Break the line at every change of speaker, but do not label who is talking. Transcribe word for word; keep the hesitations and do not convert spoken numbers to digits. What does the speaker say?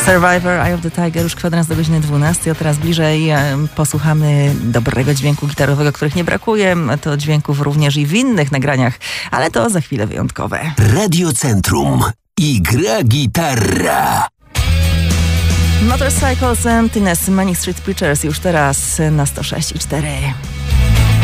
Survivor, Eye of the Tiger, już kwadrans do godziny dwunastej, a teraz bliżej posłuchamy dobrego dźwięku gitarowego, których nie brakuje. To dźwięków również i w innych nagraniach, ale to za chwilę wyjątkowe.
Radio Centrum i gra gitarra.
Motorcycles and Tines, Manic Street Preachers już teraz na sto sześć i cztery.